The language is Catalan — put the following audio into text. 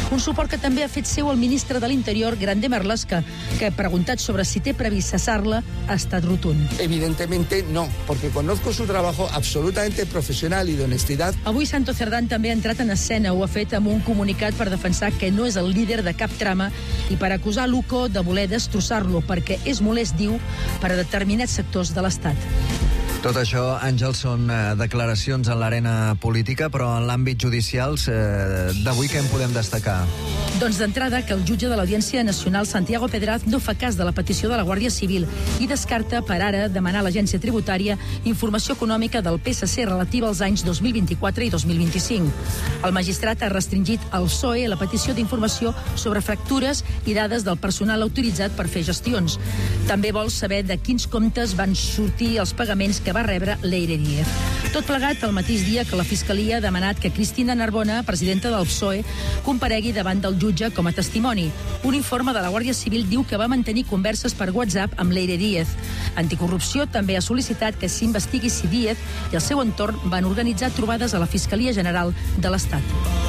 Un suport que també ha fet seu el ministre de l'Interior, Grande Marlaska, que, preguntat sobre si té previst cessar-la, ha estat rotund. Evidentemente no, porque conozco su trabajo absolutamente profesional y de honestidad. Avui Santo Cerdán també ha entrat en escena, ho ha fet amb un comunicat per defensar que no és el líder de cap trama i per acusar l'UCO de voler destrossar-lo, perquè és molest, diu, per a determinats sectors de l'Estat. Tot això, Àngels, són declaracions en l'arena política, però en l'àmbit judicial d'avui què en podem destacar? Doncs d'entrada que el jutge de l'Audiència Nacional, Santiago Pedraz, no fa cas de la petició de la Guàrdia Civil i descarta per ara demanar a l'Agència Tributària informació econòmica del PSC relativa als anys 2024 i 2025. El magistrat ha restringit al PSOE la petició d'informació sobre fractures i dades del personal autoritzat per fer gestions. També vol saber de quins comptes van sortir els pagaments que va rebre Leire Díez. Tot plegat el mateix dia que la Fiscalia ha demanat que Cristina Narbona, presidenta del PSOE, comparegui davant del jutge com a testimoni. Un informe de la Guàrdia Civil diu que va mantenir converses per WhatsApp amb Leire Díez. Anticorrupció també ha sol·licitat que s'investigui si Díez i el seu entorn van organitzar trobades a la Fiscalia General de l'Estat.